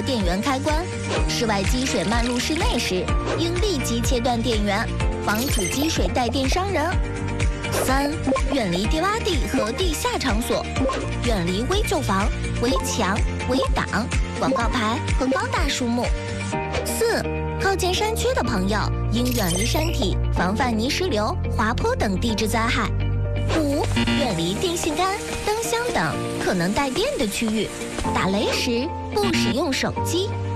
电源开关。室外积水漫入室内时，应立即切断电源，防止积水带电伤人。3. 远离低洼地和地下场所，远离危旧房、围墙、围挡、广告牌和高大树木。4. 靠近山区的朋友应远离山体，防范泥石流、滑坡等地质灾害。5. 远离电线杆、灯箱等可能带电的区域，打雷时不使用手机。